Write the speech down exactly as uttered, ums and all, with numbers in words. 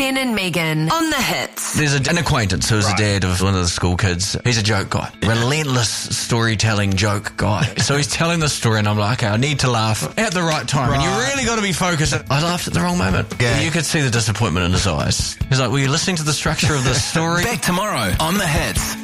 Ben and Megan on the hits. There's a, an acquaintance who's right. a dad of one of the school kids. He's a joke guy. Relentless storytelling joke guy. So he's telling the story and I'm like, okay, I need to laugh at the right time. Right. And you really got to be focused. I laughed at the wrong moment. Yeah. You could see the disappointment in his eyes. He's like, were you listening to the structure of the story? Back tomorrow on The Hits.